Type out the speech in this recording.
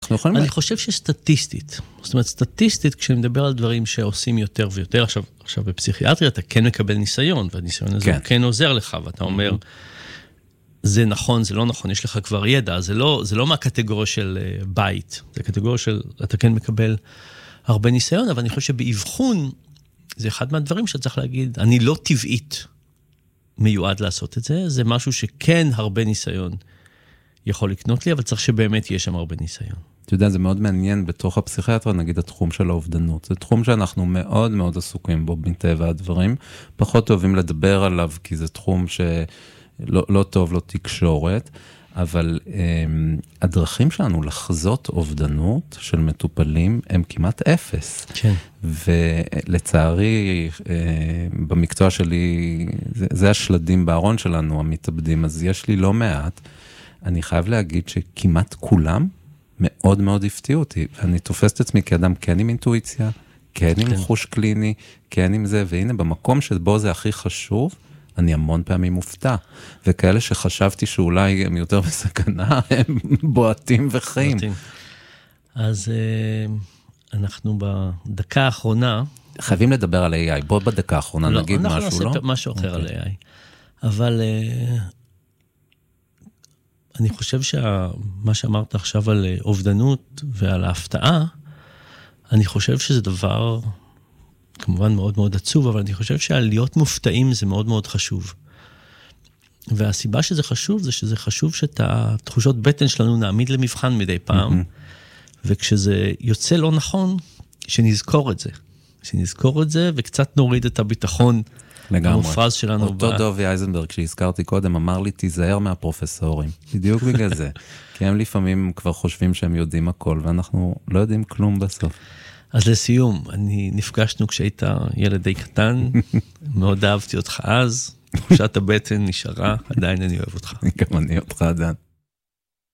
אנחנו יכולים... אני חושב שסטטיסטית, זאת אומרת, סטטיסטית, כשאני מדבר על דברים שעושים יותר ויותר, עכשיו בפסיכיאטריה אתה כן מקבל ניסיון, והניסיון הזה כן עוזר לך, ואתה אומר, זה נכון, זה לא נכון, יש לך כבר ידע, זה לא מהקטגוריה של בית, זה קטגוריה של, אתה כן מקבל הרבה ניסיון, אבל אני חושב שבאבחון, זה אחד מהדברים שצריך להגיד, אני לא טבעית מיועד לעשות את זה, זה משהו שכן הרבה ניסיון יכול לקנות לי, אבל צריך שבאמת יהיה שם הרבה ניסיון. אתה יודע, זה מאוד מעניין בתוך הפסיכיאטריה, נגיד התחום של האובדנות. זה תחום שאנחנו מאוד מאוד עסוקים בו מטבע הדברים, פחות אוהבים לדבר עליו, כי זה תחום שלא טוב לו תקשורת, אבל הדרכים שלנו לחזות אובדנות של מטופלים הם כמעט אפס. כן. ולצערי, במקצוע שלי, זה השלדים בארון שלנו, המתאבדים, אז יש לי לא מעט. אני חייב להגיד שכמעט כולם מאוד מאוד הפתיעו אותי, ואני תופס את עצמי כאדם כן עם אינטואיציה, כן עם חוש קליני, כן עם זה, והנה במקום שבו זה הכי חשוב, אני המון פעמים מופתע, וכאלה שחשבתי שאולי הם יותר בסכנה, הם בועטים וחיים. אז אנחנו בדקה האחרונה... חייבים לדבר על AI, בוא בדקה האחרונה נגיד משהו, לא? אנחנו נעשה משהו אחר על AI, אבל אני חושב שמה שאמרת עכשיו על אובדנות ועל ההפתעה, אני חושב שזה דבר... כמובן מאוד מאוד עצוב, אבל אני חושב שהלהיות מופתעים זה מאוד מאוד חשוב. והסיבה שזה חשוב, זה שזה חשוב שאת התחושות בטן שלנו נעמיד למבחן מדי פעם, וכשזה יוצא לא נכון, שנזכור את זה. שנזכור את זה, וקצת נוריד את הביטחון המופרז שלנו. אותו דובי אייזנברג, שהזכרתי קודם, אמר לי, תיזהר מהפרופסורים. בדיוק בגלל זה. כי הם לפעמים כבר חושבים שהם יודעים הכל, ואנחנו לא יודעים כלום בסוף. אז לסיום, נפגשנו כשהיית ילד די קטן, מאוד אהבתי אותך אז, תחושת הבטן נשארה, עדיין אני אוהב אותך. גם אני אותך עדיין.